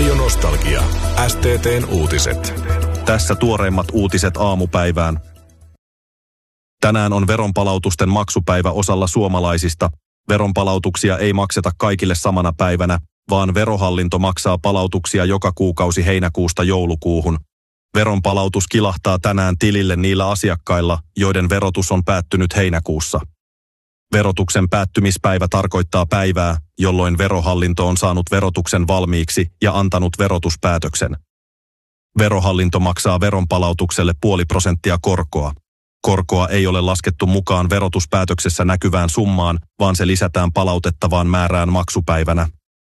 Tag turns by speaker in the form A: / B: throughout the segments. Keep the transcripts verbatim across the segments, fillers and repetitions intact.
A: Radio Nostalgia. S T T:n uutiset.
B: Tässä tuoreimmat uutiset aamupäivään. Tänään on veronpalautusten maksupäivä osalla suomalaisista. Veronpalautuksia ei makseta kaikille samana päivänä, vaan Verohallinto maksaa palautuksia joka kuukausi heinäkuusta joulukuuhun. Veronpalautus kilahtaa tänään tilille niillä asiakkailla, joiden verotus on päättynyt heinäkuussa. Verotuksen päättymispäivä tarkoittaa päivää, jolloin Verohallinto on saanut verotuksen valmiiksi ja antanut verotuspäätöksen. Verohallinto maksaa veronpalautukselle puoli prosenttia korkoa. Korkoa ei ole laskettu mukaan verotuspäätöksessä näkyvään summaan, vaan se lisätään palautettavaan määrään maksupäivänä.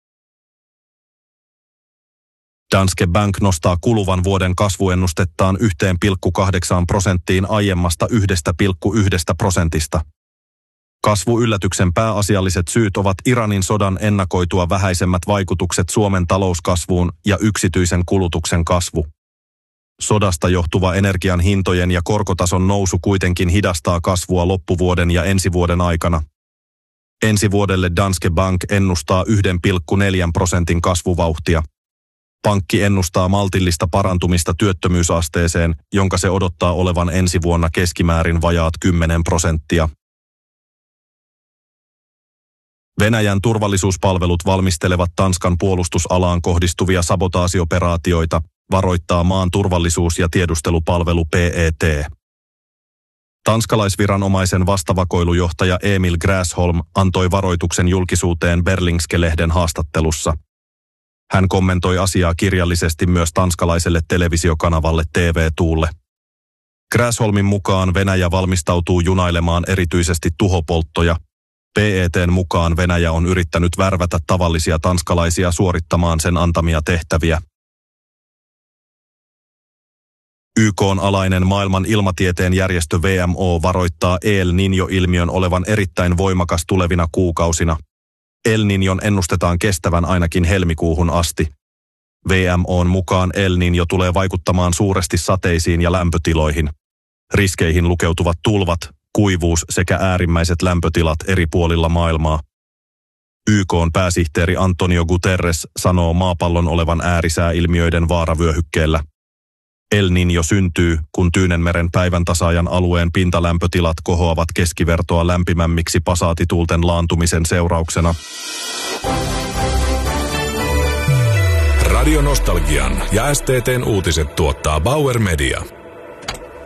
B: Danske Bank nostaa kuluvan vuoden kasvuennustettaan yksi pilkku kahdeksan prosenttiin aiemmasta yksi pilkku yksi prosentista. Kasvuyllätyksen pääasialliset syyt ovat Iranin sodan ennakoitua vähäisemmät vaikutukset Suomen talouskasvuun ja yksityisen kulutuksen kasvu. Sodasta johtuva energian hintojen ja korkotason nousu kuitenkin hidastaa kasvua loppuvuoden ja ensi vuoden aikana. Ensi vuodelle Danske Bank ennustaa yksi pilkku neljä prosentin kasvuvauhtia. Pankki ennustaa maltillista parantumista työttömyysasteeseen, jonka se odottaa olevan ensi vuonna keskimäärin vajaat kymmenen prosenttia. Venäjän turvallisuuspalvelut valmistelevat Tanskan puolustusalaan kohdistuvia sabotaasioperaatioita, varoittaa maan turvallisuus- ja tiedustelupalvelu P E T. Tanskalaisviranomaisen vastavakoilujohtaja Emil Gräsholm antoi varoituksen julkisuuteen Berlingske-lehden haastattelussa. Hän kommentoi asiaa kirjallisesti myös tanskalaiselle televisiokanavalle T V Tuulle. Gräsholmin mukaan Venäjä valmistautuu junailemaan erityisesti tuhopolttoja. P E T:n mukaan Venäjä on yrittänyt värvätä tavallisia tanskalaisia suorittamaan sen antamia tehtäviä. Y K:n alainen maailman ilmatieteen järjestö W M O varoittaa El Niño-ilmiön olevan erittäin voimakas tulevina kuukausina. El Niñon ennustetaan kestävän ainakin helmikuuhun asti. W M O:n mukaan El Niño tulee vaikuttamaan suuresti sateisiin ja lämpötiloihin. Riskeihin lukeutuvat tulvat, kuivuus sekä äärimmäiset lämpötilat eri puolilla maailmaa. Y K:n pääsihteeri Antonio Guterres sanoo maapallon olevan äärisääilmiöiden vaaravyöhykkeellä. El Niño syntyy, kun Tyynenmeren päivän tasaajan alueen pintalämpötilat kohoavat keskivertoa lämpimämmiksi pasaatituulten laantumisen seurauksena.
A: Radio Nostalgian ja S T T:n uutiset tuottaa Bauer Media.